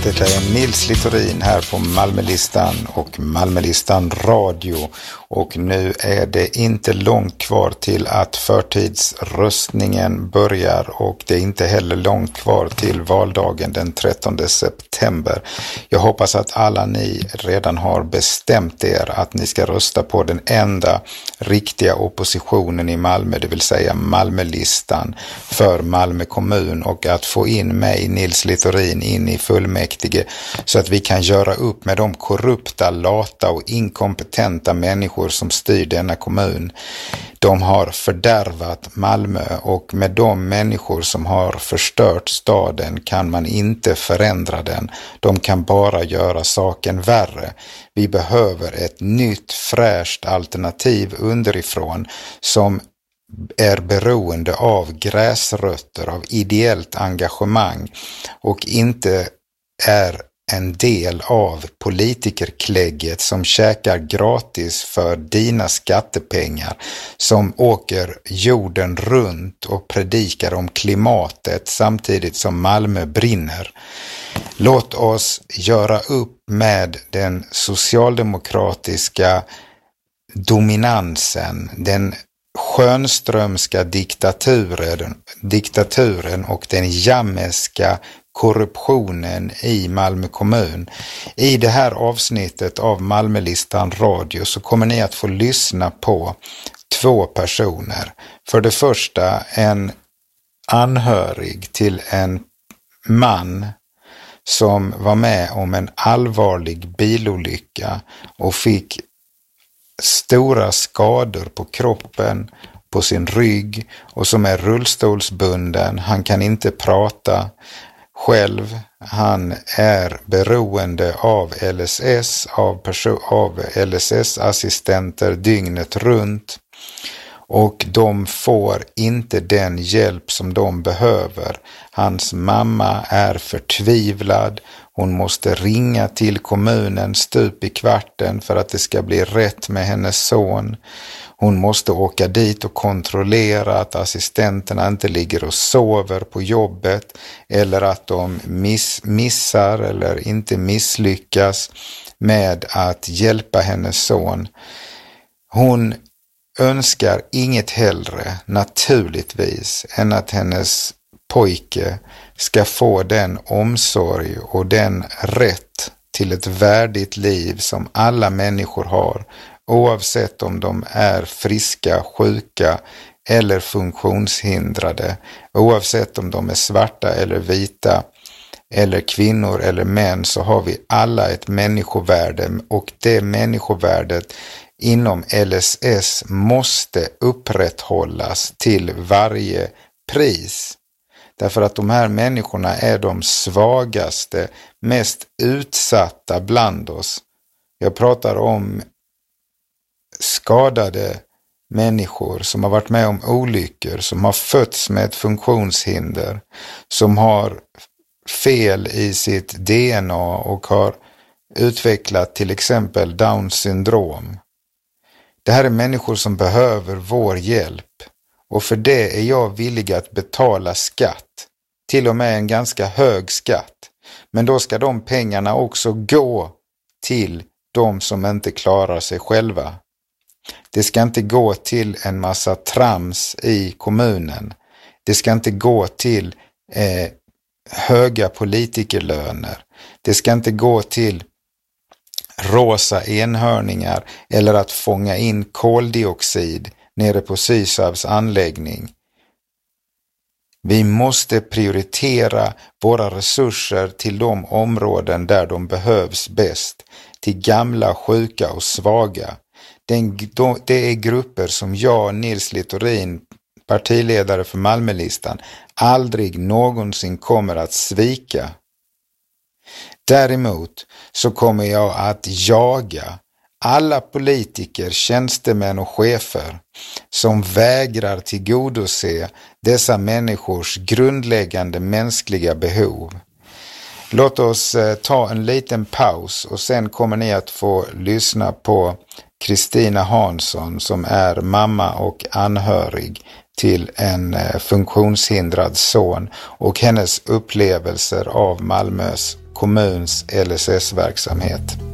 Det är Nils Littorin här på Malmölistan och Malmölistan Radio. Och nu är det inte långt kvar till att förtidsröstningen börjar, och det är inte heller långt kvar till valdagen den 13 september. Jag hoppas att alla ni redan har bestämt er att ni ska rösta på den enda riktiga oppositionen i Malmö, det vill säga Malmölistan för Malmö kommun, och att få in mig, Nils Littorin, in i fullmäktige så att vi kan göra upp med de korrupta, lata och inkompetenta människor som styr denna kommun. De har fördärvat Malmö, och med de människor som har förstört staden kan man inte förändra den. De kan bara göra saken värre. Vi behöver ett nytt fräscht alternativ underifrån som är beroende av gräsrötter, av ideellt engagemang, och inte är en del av politikerklägget som käkar gratis för dina skattepengar, som åker jorden runt och predikar om klimatet samtidigt som Malmö brinner. Låt oss göra upp med den socialdemokratiska dominansen, den Schönströmska diktaturen och den jammeska korruptionen i Malmö kommun. I det här avsnittet av Malmölistan Radio så kommer ni att få lyssna på två personer. För det första en anhörig till en man som var med om en allvarlig bilolycka och fick stora skador på kroppen, på sin rygg, och som är rullstolsbunden. Han kan inte prata själv. Han är beroende av LSS, av LSS-assistenter dygnet runt. Och de får inte den hjälp som de behöver. Hans mamma är förtvivlad. Hon måste ringa till kommunen stup i kvarten för att det ska bli rätt med hennes son. Hon måste åka dit och kontrollera att assistenterna inte ligger och sover på jobbet, eller att de missar eller inte misslyckas med att hjälpa hennes son. Hon önskar inget hellre, naturligtvis, än att hennes pojke ska få den omsorg och den rätt till ett värdigt liv som alla människor har, oavsett om de är friska, sjuka eller funktionshindrade, oavsett om de är svarta eller vita eller kvinnor eller män, så har vi alla ett människovärde, och det människovärdet inom LSS måste upprätthållas till varje pris. Därför att de här människorna är de svagaste, mest utsatta bland oss. Jag pratar om skadade människor som har varit med om olyckor, som har fötts med ett funktionshinder, som har fel i sitt DNA och har utvecklat till exempel Downs syndrom. Det här är människor som behöver vår hjälp, och för det är jag villig att betala skatt, till och med en ganska hög skatt. Men då ska de pengarna också gå till de som inte klarar sig själva. Det ska inte gå till en massa trams i kommunen. Det ska inte gå till höga politikerlöner. Det ska inte gå till rosa enhörningar eller att fånga in koldioxid nere på Sysavs anläggning. Vi måste prioritera våra resurser till de områden där de behövs bäst, till gamla, sjuka och svaga. Det är grupper som jag, Nils Littorin, partiledare för Malmölistan, aldrig någonsin kommer att svika. Däremot så kommer jag att jaga alla politiker, tjänstemän och chefer som vägrar tillgodose dessa människors grundläggande mänskliga behov. Låt oss ta en liten paus, och sen kommer ni att få lyssna på Kristina Hansson, som är mamma och anhörig till en funktionshindrad son, och hennes upplevelser av Malmös kommuns LSS-verksamhet.